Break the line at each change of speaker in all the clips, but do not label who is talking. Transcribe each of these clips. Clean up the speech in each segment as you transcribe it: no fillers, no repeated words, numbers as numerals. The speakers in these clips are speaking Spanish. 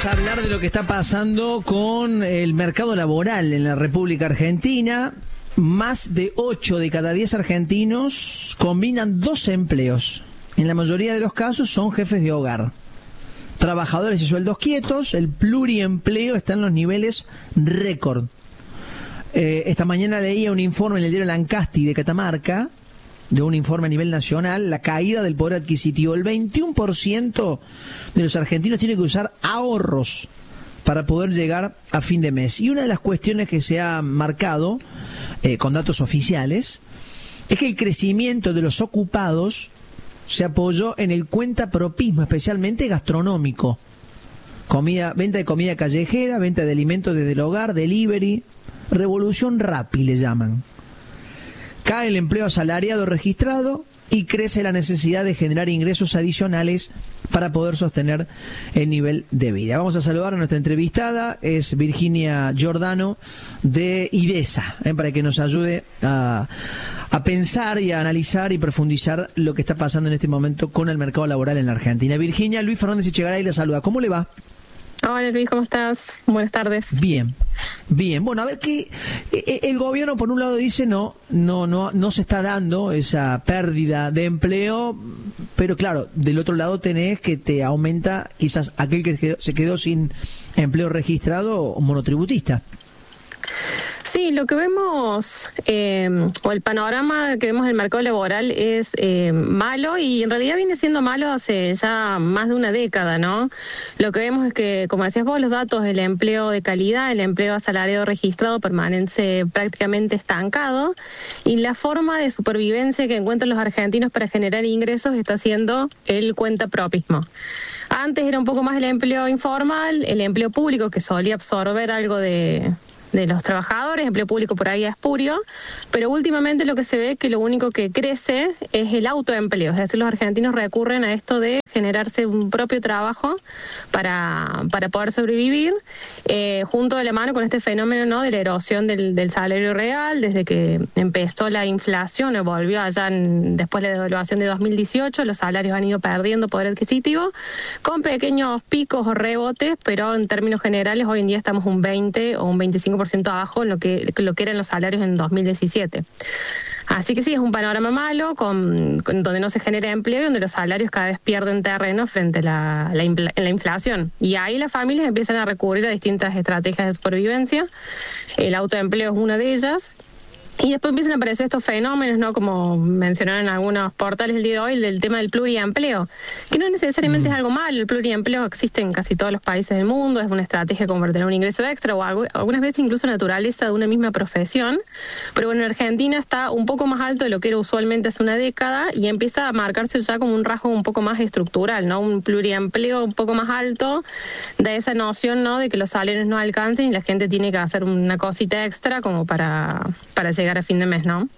Vamos a hablar de lo que está pasando con el mercado laboral en la República Argentina. Más de 8 de cada 10 argentinos combinan 2 empleos. En la mayoría de los casos son jefes de hogar. Trabajadores y sueldos quietos, el pluriempleo está en los niveles récord. Esta mañana leía un informe en el diario Lancasti de Catamarca, de un informe a nivel nacional, la caída del poder adquisitivo. El 21% de los argentinos tiene que usar ahorros para poder llegar a fin de mes. Y una de las cuestiones que se ha marcado, con datos oficiales, es que el crecimiento de los ocupados se apoyó en el cuentapropismo, especialmente gastronómico. Venta de comida callejera, venta de alimentos desde el hogar, delivery, revolución Rappi le llaman. Cae el empleo asalariado registrado y crece la necesidad de generar ingresos adicionales para poder sostener el nivel de vida. Vamos a saludar a nuestra entrevistada, es Virginia Giordano de IDESA, para que nos ayude a pensar y a analizar y profundizar lo que está pasando en este momento con el mercado laboral en la Argentina. Virginia, Luis Fernández Echegaray la saluda. ¿Cómo le va?
Hola Luis, ¿cómo estás? Buenas tardes.
Bien. Bueno, a ver que el gobierno por un lado dice no se está dando esa pérdida de empleo, pero claro, del otro lado tenés que te aumenta quizás aquel que se quedó sin empleo registrado o monotributista.
Sí, lo que vemos, o el panorama que vemos en el mercado laboral es malo, y en realidad viene siendo malo hace ya más de una década, ¿no? Lo que vemos es que, como decías vos, los datos del empleo de calidad, el empleo asalariado registrado permanece prácticamente estancado, y la forma de supervivencia que encuentran los argentinos para generar ingresos está siendo el cuentapropismo. Antes era un poco más el empleo informal, el empleo público que solía absorber algo de los trabajadores, empleo público por ahí es espurio, pero últimamente lo que se ve es que lo único que crece es el autoempleo, es decir, los argentinos recurren a esto de generarse un propio trabajo para poder sobrevivir, junto de la mano con este fenómeno, ¿no?, de la erosión del salario real, desde que empezó la inflación, o volvió allá después de la devaluación de 2018, los salarios han ido perdiendo poder adquisitivo, con pequeños picos o rebotes, pero en términos generales hoy en día estamos un 20 o un 25% abajo en lo que eran los salarios en 2017. Así que sí, es un panorama malo, con donde no se genera empleo y donde los salarios cada vez pierden terreno frente a la inflación. Y ahí las familias empiezan a recurrir a distintas estrategias de supervivencia. El autoempleo es una de ellas. Y después empiezan a aparecer estos fenómenos, ¿no?, como mencionaron en algunos portales el día de hoy, del tema del pluriempleo, que no necesariamente es algo malo. El pluriempleo existe en casi todos los países del mundo, es una estrategia como para tener un ingreso extra o algo, algunas veces incluso naturaleza de una misma profesión. Pero bueno, en Argentina está un poco más alto de lo que era usualmente hace una década y empieza a marcarse ya como un rasgo un poco más estructural, ¿no? Un pluriempleo un poco más alto, de esa noción, ¿no?, de que los salarios no alcancen y la gente tiene que hacer una cosita extra como para llegar a fin de mes, ¿no?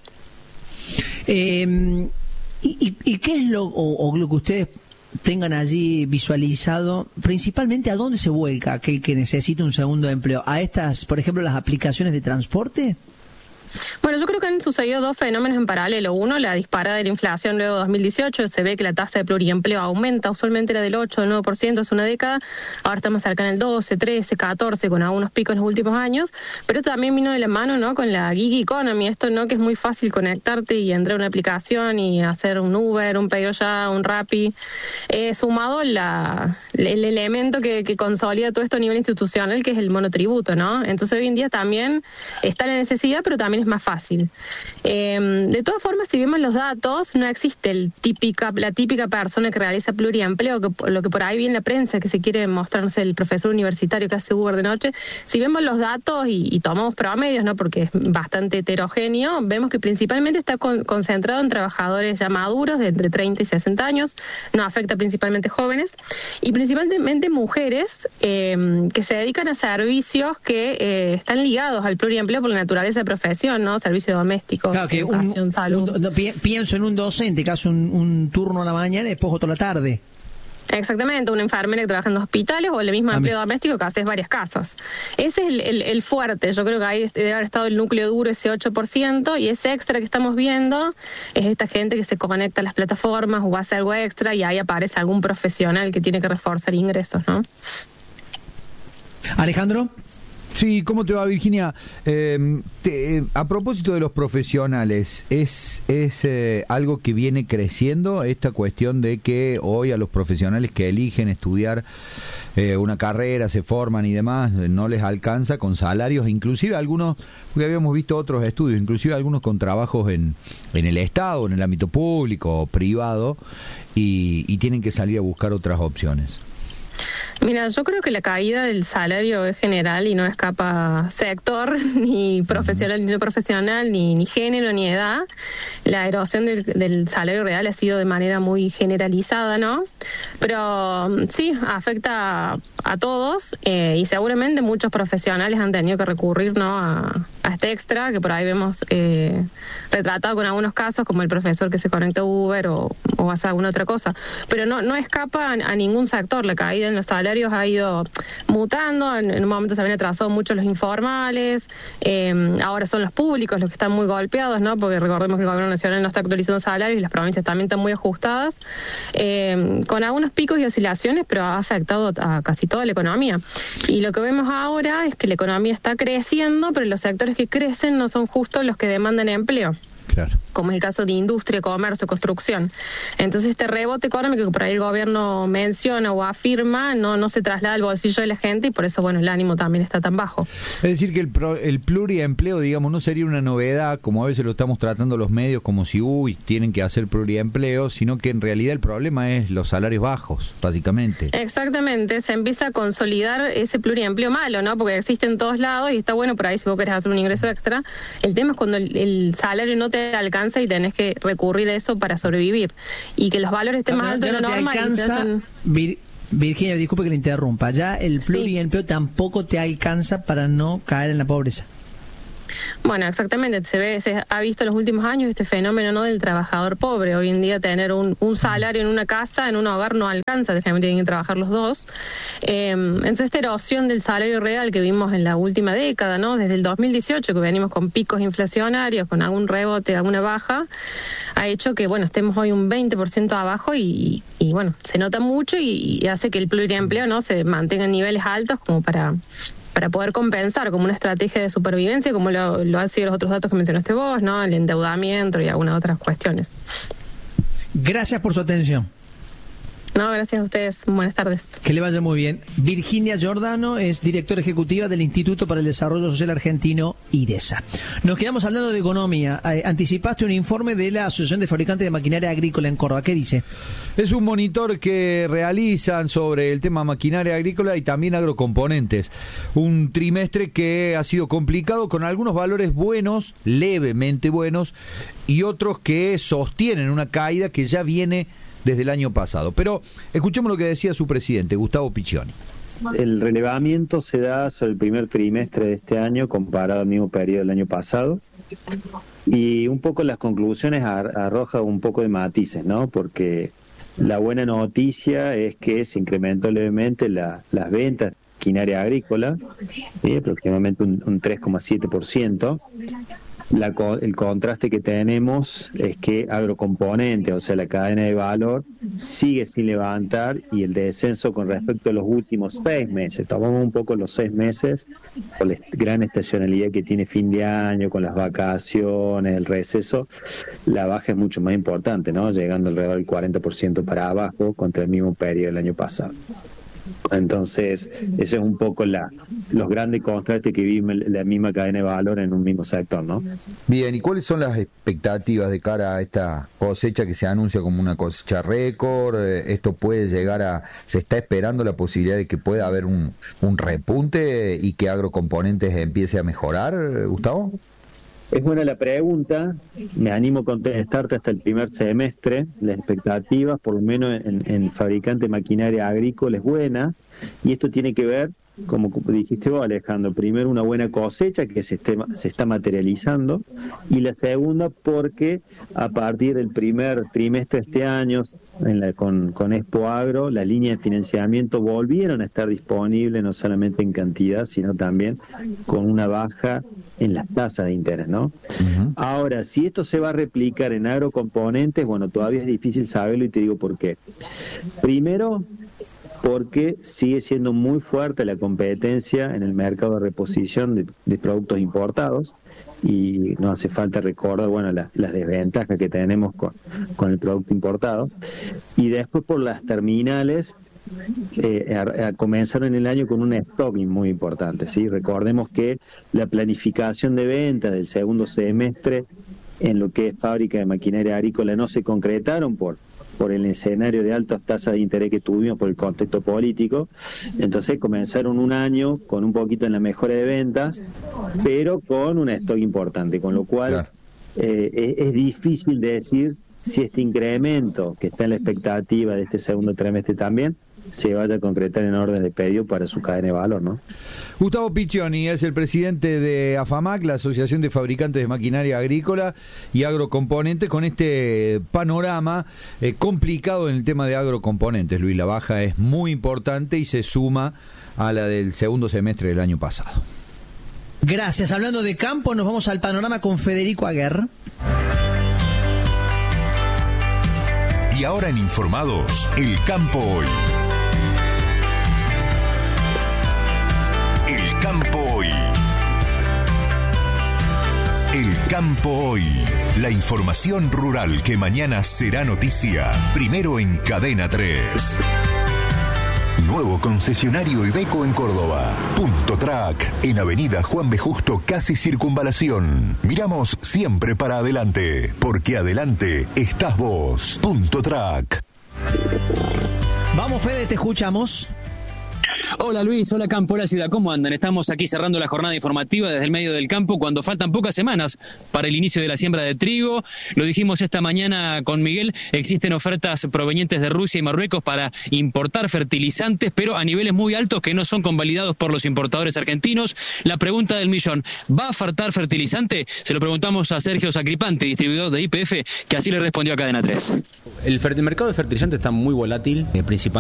¿Y qué es lo que ustedes tengan allí visualizado? Principalmente, ¿a dónde se vuelca aquel que necesita un segundo empleo? ¿A estas, por ejemplo, las aplicaciones de transporte?
Bueno, yo creo que han sucedido dos fenómenos en paralelo. Uno, la disparada de la inflación luego de 2018. Se ve que la tasa de pluriempleo aumenta. Usualmente era del 8 o 9% hace una década. Ahora estamos cerca en el 12, 13, 14, con algunos picos en los últimos años. Pero también vino de la mano, ¿no?, con la gig economy. Esto, ¿no?, que es muy fácil conectarte y entrar a una aplicación y hacer un Uber, un Pedido Ya, un Rappi. Sumado el elemento que consolida todo esto a nivel institucional, que es el monotributo, ¿no? Entonces hoy en día también está la necesidad, pero también es más fácil. De todas formas, si vemos los datos, no existe la típica persona que realiza pluriempleo, lo que por ahí viene en la prensa, que se quiere mostrarse el profesor universitario que hace Uber de noche. Si vemos los datos y tomamos promedios, ¿no?, porque es bastante heterogéneo, vemos que principalmente está concentrado en trabajadores ya maduros de entre 30 y 60 años, no afecta principalmente jóvenes, y principalmente mujeres que se dedican a servicios que están ligados al pluriempleo por la naturaleza de profesión, ¿no? Servicio doméstico,
claro, que
educación, salud.
Pienso en un docente que hace un turno a la mañana y después otro a la tarde.
Exactamente, una enfermera que trabaja en los hospitales o el mismo empleo doméstico que hace varias casas. Ese es el fuerte. Yo creo que ahí debe haber estado el núcleo duro, ese 8%, y ese extra que estamos viendo es esta gente que se conecta a las plataformas o hace algo extra y ahí aparece algún profesional que tiene que reforzar ingresos, ¿no?
Alejandro.
Sí, ¿cómo te va, Virginia? A propósito de los profesionales, ¿es algo que viene creciendo esta cuestión de que hoy a los profesionales que eligen estudiar una carrera, se forman y demás, no les alcanza con salarios, inclusive algunos, porque habíamos visto otros estudios, inclusive algunos con trabajos en el Estado, en el ámbito público o privado, y tienen que salir a buscar otras opciones?
Mira, yo creo que la caída del salario es general y no escapa sector, ni profesional, ni no profesional, ni género, ni edad. La erosión del salario real ha sido de manera muy generalizada, ¿no? Pero sí, afecta a todos y seguramente muchos profesionales han tenido que recurrir, ¿no?, a este extra, que por ahí vemos retratado con algunos casos, como el profesor que se conecta a Uber o hace alguna otra cosa. Pero no escapa a ningún sector. La caída en los salarios ha ido mutando. En un momento se habían atrasado mucho los informales, ahora son los públicos los que están muy golpeados, ¿no? Porque recordemos que el gobierno nacional no está actualizando salarios y las provincias también están muy ajustadas, con algunos picos y oscilaciones, pero ha afectado a casi toda la economía. Y lo que vemos ahora es que la economía está creciendo, pero los sectores que crecen no son justo los que demandan empleo. Claro. Como es el caso de industria, comercio, construcción. Entonces este rebote económico que por ahí el gobierno menciona o afirma no se traslada al bolsillo de la gente y por eso, bueno, el ánimo también está tan bajo.
Es decir que el pluriempleo, digamos, no sería una novedad, como a veces lo estamos tratando los medios, como si, tienen que hacer pluriempleo, sino que en realidad el problema es los salarios bajos, básicamente.
Exactamente, se empieza a consolidar ese pluriempleo malo, ¿no? Porque existe en todos lados y está bueno por ahí si vos querés hacer un ingreso extra. El tema es cuando el salario no te alcanza y tenés que recurrir a eso para sobrevivir y que los valores estén más altos de lo normal.
Virginia, disculpe que le interrumpa, ya el pluriempleo tampoco te alcanza para no caer en la pobreza.
Bueno, exactamente, se ha visto en los últimos años este fenómeno, ¿no?, del trabajador pobre. Hoy en día tener un salario en una casa, en un hogar, no alcanza, definitivamente tienen que trabajar los dos. Entonces esta erosión del salario real que vimos en la última década, ¿no?, desde el 2018, que venimos con picos inflacionarios, con algún rebote, alguna baja, ha hecho que, bueno, estemos hoy un 20% abajo y bueno, se nota mucho y hace que el pluriempleo, ¿no?, se mantenga en niveles altos como para poder compensar como una estrategia de supervivencia, como lo han sido los otros datos que mencionaste vos, ¿no?, el endeudamiento y algunas otras cuestiones.
Gracias por su atención.
No, gracias a ustedes. Buenas tardes.
Que le vaya muy bien. Virginia Giordano es directora ejecutiva del Instituto para el Desarrollo Social Argentino, IDESA. Nos quedamos hablando de economía. Anticipaste un informe de la Asociación de Fabricantes de Maquinaria Agrícola en Córdoba. ¿Qué dice?
Es un monitor que realizan sobre el tema maquinaria agrícola y también agrocomponentes. Un trimestre que ha sido complicado con algunos valores buenos, levemente buenos, y otros que sostienen una caída que ya viene desde el año pasado. Pero escuchemos lo que decía su presidente, Gustavo Piccioni.
El relevamiento se da sobre el primer trimestre de este año comparado al mismo periodo del año pasado y un poco las conclusiones arrojan un poco de matices, ¿no? Porque la buena noticia es que se incrementó levemente las ventas de maquinaria agrícola, aproximadamente un 3,7%. El contraste que tenemos es que agrocomponente, o sea, la cadena de valor, sigue sin levantar y el descenso con respecto a los últimos 6 meses. Tomamos un poco los 6 meses por la gran estacionalidad que tiene fin de año, con las vacaciones, el receso, la baja es mucho más importante, ¿no? Llegando alrededor del 40% para abajo contra el mismo periodo del año pasado. Entonces, ese es un poco los grandes contrastes que vive la misma cadena de valor en un mismo sector, ¿no?
Bien, ¿y cuáles son las expectativas de cara a esta cosecha que se anuncia como una cosecha récord? ¿Esto puede llegar se está esperando la posibilidad de que pueda haber un repunte y que agrocomponentes empiece a mejorar, Gustavo?
Es buena la pregunta, me animo a contestarte hasta el primer semestre. Las expectativas, por lo menos en fabricante de maquinaria agrícola, es buena, y esto tiene que ver, como dijiste vos, Alejandro, primero una buena cosecha que se está materializando, y la segunda porque a partir del primer trimestre de este año, con Expo Agro, las líneas de financiamiento volvieron a estar disponibles no solamente en cantidad, sino también con una baja en las tasas de interés, ¿no? Uh-huh. Ahora, si esto se va a replicar en agrocomponentes, bueno, todavía es difícil saberlo y te digo por qué. Primero, porque sigue siendo muy fuerte la competencia en el mercado de reposición de productos importados, y no hace falta recordar, bueno, las desventajas que tenemos con el producto importado. Y después por las terminales, comenzaron el año con un stocking muy importante, ¿sí? Recordemos que la planificación de ventas del segundo semestre en lo que es fábrica de maquinaria agrícola no se concretaron por el escenario de altas tasas de interés que tuvimos por el contexto político. Entonces comenzaron un año con un poquito en la mejora de ventas, pero con un stock importante, con lo cual claro, es difícil de decir si este incremento que está en la expectativa de este segundo trimestre también se vaya a concretar en órdenes de pedido para su cadena de valor, ¿no?
Gustavo Piccioni es el presidente de AFAMAC, la Asociación de Fabricantes de Maquinaria Agrícola y Agrocomponentes, con este panorama complicado en el tema de agrocomponentes. Luis, la baja es muy importante y se suma a la del segundo semestre del año pasado.
Gracias. Hablando de campo, nos vamos al panorama con Federico Aguer.
Y ahora en Informados, el campo hoy. El campo hoy. El campo hoy. La información rural que mañana será noticia. Primero en Cadena 3. Nuevo concesionario Iveco en Córdoba. Punto Track, en Avenida Juan B. Justo, casi Circunvalación. Miramos siempre para adelante, porque adelante estás vos. Punto Track.
Vamos, Fede, te escuchamos.
Hola Luis, hola Campo, hola Ciudad, ¿cómo andan? Estamos aquí cerrando la jornada informativa desde el medio del campo cuando faltan pocas semanas para el inicio de la siembra de trigo. Lo dijimos esta mañana con Miguel, existen ofertas provenientes de Rusia y Marruecos para importar fertilizantes, pero a niveles muy altos que no son convalidados por los importadores argentinos. La pregunta del millón, ¿va a faltar fertilizante? Se lo preguntamos a Sergio Sacripante, distribuidor de YPF, que así le respondió a Cadena 3.
El mercado de fertilizantes está muy volátil, principalmente